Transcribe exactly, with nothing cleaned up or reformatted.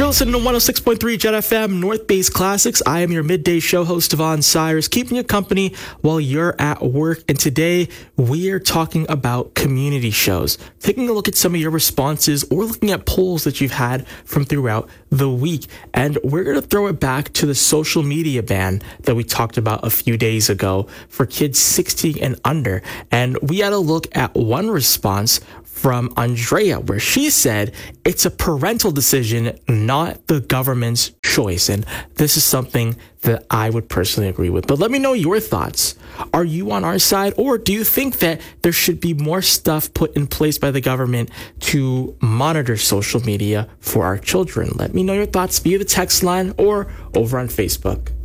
listening to one oh six point three Jet F M, North Base Classics. I am your midday show host, Devon Cyrus, keeping you company while you're at work. And today we are talking about community shows, taking a look at some of your responses or looking at polls that you've had from throughout the week. And we're going to throw it back to the social media ban that we talked about a few days ago for kids sixteen and under. And we had a look at one response from Andrea, where she said it's a parental decision, not the government's choice. And this is something that I would personally agree with. But let me know your thoughts. Are you on our side, or do you think that there should be more stuff put in place by the government to monitor social media for our children? Let me know your thoughts via the text line or over on Facebook.